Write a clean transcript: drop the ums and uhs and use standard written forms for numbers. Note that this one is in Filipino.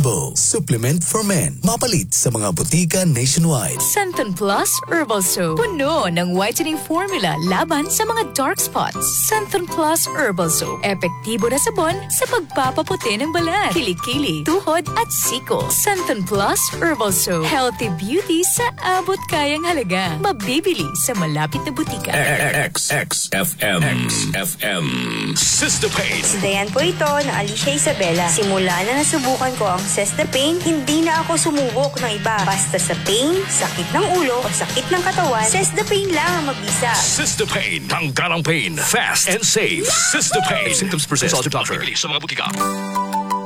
Herbal Supplement for Men. Mapalit sa mga butika nationwide. Centon Plus Herbal Soap. Puno ng whitening formula laban sa mga dark spots. Centon Plus Herbal Soap. Epektibo na sabon sa pagpapaputi ng balat, kilikili, tuhod at siko. Centon Plus Herbal Soap. Healthy beauty sa abot kayang halaga. Mabibili sa malapit na butika. XFM. Sistapain. Si Dayan po ito na Alicia Isabela. Simula na nasubukan ko ang Sistapain, hindi na ako sumubok ng iba. Basta sa pain, sakit ng ulo o sakit ng katawan, Sistapain lang ang mabisa. Sistapain. Tanggal ang pain. Fast and safe. Sistapain. Symptoms persist. Consult your doctor. Sa mga butika.